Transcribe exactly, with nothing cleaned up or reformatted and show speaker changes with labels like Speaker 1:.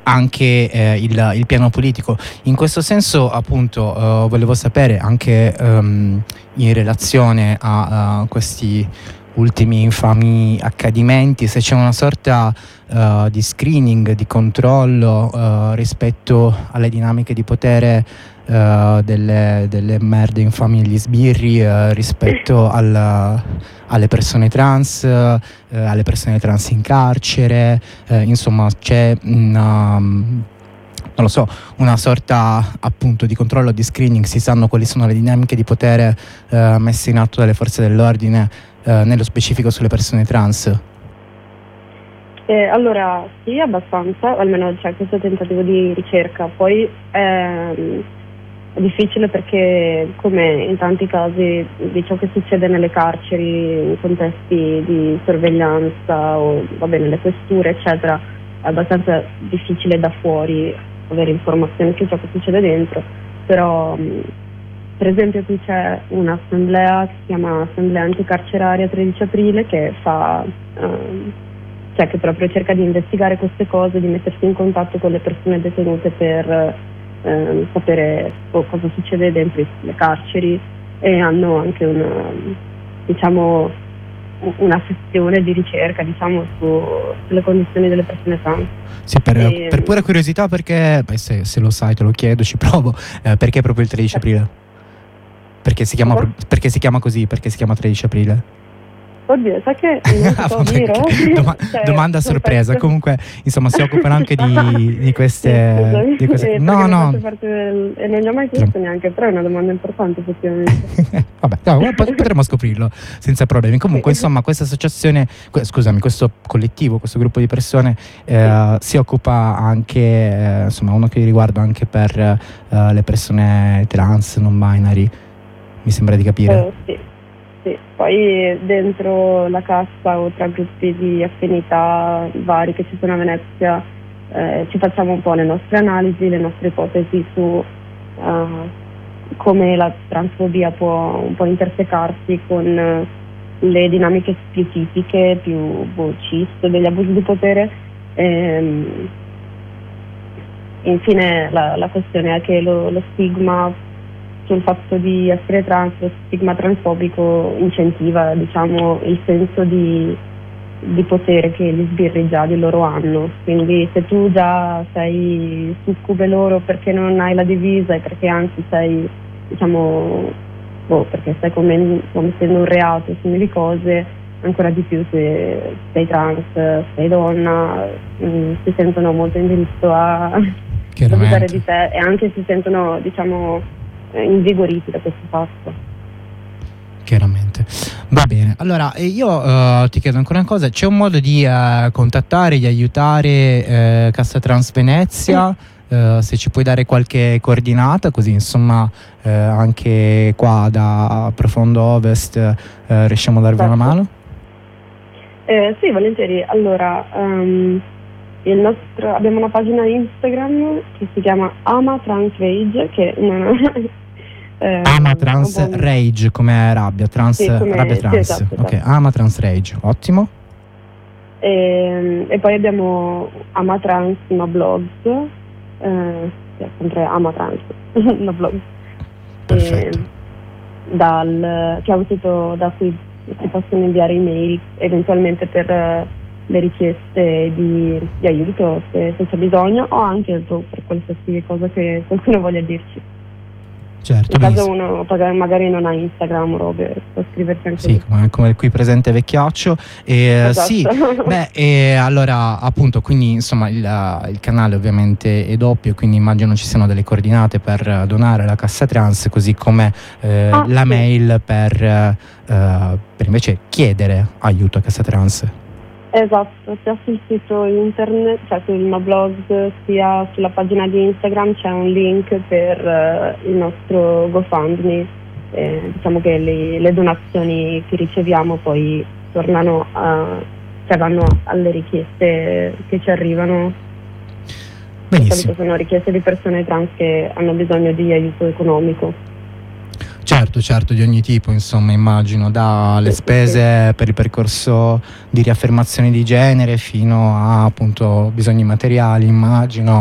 Speaker 1: anche eh, il, il piano politico. In questo senso, appunto, eh, volevo sapere anche um, in relazione a, a questi ultimi infami accadimenti, se c'è una sorta uh, di screening, di controllo uh, rispetto alle dinamiche di potere uh, delle, delle merde infami degli sbirri uh, rispetto alla, alle persone trans, uh, alle persone trans in carcere, uh, insomma c'è una, non lo so, una sorta appunto di controllo, di screening, si sanno quali sono le dinamiche di potere uh, messe in atto dalle forze dell'ordine, uh, nello specifico sulle persone trans?
Speaker 2: Eh, allora sì, abbastanza, almeno c'è questo tentativo di ricerca. Poi ehm, è difficile perché, come in tanti casi di ciò che succede nelle carceri in contesti di sorveglianza o vabbè nelle questure eccetera, è abbastanza difficile da fuori avere informazioni su ciò che succede dentro. Però mh, per esempio qui c'è un'assemblea che si chiama Assemblea Anticarceraria tredici aprile che fa ehm, cioè che proprio cerca di investigare queste cose, di mettersi in contatto con le persone detenute per eh, sapere oh, cosa succede dentro le carceri, e hanno anche una, diciamo, una sezione di ricerca, diciamo, su, sulle condizioni delle persone trans.
Speaker 1: Sì, per, e, per pura curiosità, perché beh, se, se lo sai te lo chiedo, ci provo, eh, perché proprio il tredici aprile? Perché si chiama, perché si chiama così, perché si chiama tredici aprile?
Speaker 2: Oddio, sai che non so dire?
Speaker 1: Doma- cioè, domanda a sorpresa. Penso... Comunque, insomma, si occupano anche di, di queste.
Speaker 2: Sì,
Speaker 1: di queste...
Speaker 2: Eh,
Speaker 1: no, no.
Speaker 2: Del... E non gli ho mai chiesto no. neanche, però è una domanda importante, effettivamente.
Speaker 1: Vabbè, no, potremmo scoprirlo senza problemi. Comunque, insomma, questa associazione, scusami, questo collettivo, questo gruppo di persone eh, si occupa anche, eh, insomma, uno che riguarda anche per eh, le persone trans, non binary. Mi sembra di capire.
Speaker 2: Eh, sì. Sì, poi dentro la cassa o tra gruppi di affinità vari che ci sono a Venezia eh, ci facciamo un po' le nostre analisi, le nostre ipotesi su uh, come la transfobia può un po' intersecarsi con uh, le dinamiche più tipiche, più boh, cis degli abusi di potere. E, infine la, la questione è che lo, lo stigma sul fatto di essere trans, lo stigma transfobico incentiva, diciamo, il senso di, di potere che gli sbirri già di loro hanno. Quindi se tu già sei succube loro perché non hai la divisa e perché anzi sei, diciamo, boh, perché stai commettendo un reato, simili cose, ancora di più se sei trans, sei donna, mh, si sentono molto in diritto a abusare di te e anche si sentono, diciamo, invigoriti da questo fatto.
Speaker 1: Chiaramente. Va bene, allora io uh, ti chiedo ancora una cosa: c'è un modo di uh, contattare, di aiutare uh, Cassa Trans Venezia? Uh, se ci puoi dare qualche coordinata, così insomma uh, anche qua da Profondo Ovest uh, riusciamo a darvi certo. una mano?
Speaker 2: Eh, sì, volentieri. Allora um, il nostro, abbiamo una pagina Instagram che si chiama Ama Trans Rage, che non è
Speaker 1: Eh, Ama Trans buon... Rage, come rabbia, trans,
Speaker 2: sì, come...
Speaker 1: rabbia trans.
Speaker 2: Sì, esatto, esatto.
Speaker 1: Ok, Ama Trans Rage, ottimo.
Speaker 2: E, e poi abbiamo Ama Trans No Blogs, eh, che è sempre Ama Trans No Blogs.
Speaker 1: Perfetto.
Speaker 2: E, dal, che è un sito da cui si possono inviare email eventualmente per uh, le richieste di, di aiuto se, se c'è bisogno, o anche per qualsiasi cosa che qualcuno voglia dirci.
Speaker 1: Certo,
Speaker 2: in caso uno magari non ha Instagram o robe, può scriverci anche
Speaker 1: sì, come, come qui presente Vecchiaccio. E, esatto. Sì, beh, e allora appunto, quindi insomma il, il canale ovviamente è doppio, quindi immagino ci siano delle coordinate per donare alla Cassa Trans, così come eh, ah, la sì. mail per, eh, per invece chiedere aiuto a Cassa Trans.
Speaker 2: Esatto, sia sul sito internet, cioè sul blog, sia sulla pagina di Instagram c'è un link per uh, il nostro GoFundMe. Eh, diciamo che le, le donazioni che riceviamo poi tornano a, cioè vanno alle richieste che ci arrivano.
Speaker 1: Benissimo.
Speaker 2: Sono richieste di persone trans che hanno bisogno di aiuto economico.
Speaker 1: Certo, Certo, certo, di ogni tipo, insomma, immagino, dalle spese per il percorso di riaffermazione di genere fino a appunto bisogni materiali, immagino.